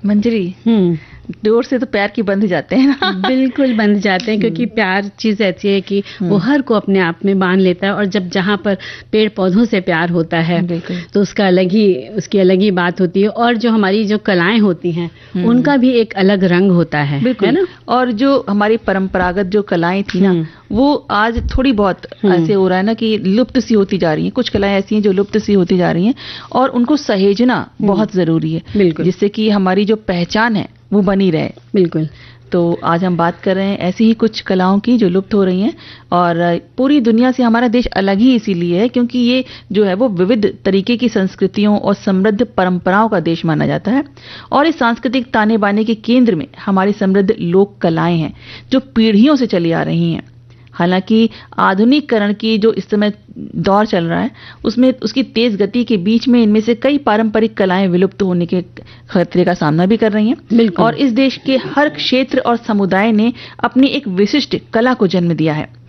मंजरी door से तो पैर की बंध जाते हैं ना। बिल्कुल बंध जाते हैं, क्योंकि प्यार चीज ऐसी है कि वो हर को अपने आप में बांध लेता है। और जब जहाँ पर पेड़ पौधों से प्यार होता है तो उसकी अलग ही बात होती है। और जो हमारी जो कलाएं होती हैं उनका भी एक अलग रंग होता है ना। और जो हमारी परंपरागत जो कलाएं थी ना, वो आज थोड़ी बहुत ऐसे हो रहा है ना कि लुप्त सी होती जा रही हैं। कुछ कलाएं ऐसी हैं जो लुप्त सी होती जा रही हैं और उनको सहेजना बहुत जरूरी है, जिससे कि हमारी जो पहचान है वो बनी रहे। बिल्कुल। तो आज हम बात कर रहे हैं ऐसी ही कुछ कलाओं की जो लुप्त हो रही हैं। और पूरी दुनिया से हमारा देश अलग ही इसीलिए है क्योंकि ये जो है वो विविध तरीके की संस्कृतियों और समृद्ध परंपराओं का देश माना जाता है। और इस सांस्कृतिक ताने बाने के केंद्र में हमारी समृद्ध लोक कलाएं हैं जो पीढ़ियों से चली आ रही हैं। हालांकि आधुनिकीकरण की जो इस समय दौर चल रहा है उसमें उसकी तेज गति के बीच में इनमें से कई पारंपरिक कलाएं विलुप्त होने के खतरे का सामना भी कर रही हैं। और इस देश के हर क्षेत्र और समुदाय ने अपनी एक विशिष्ट कला को जन्म दिया है।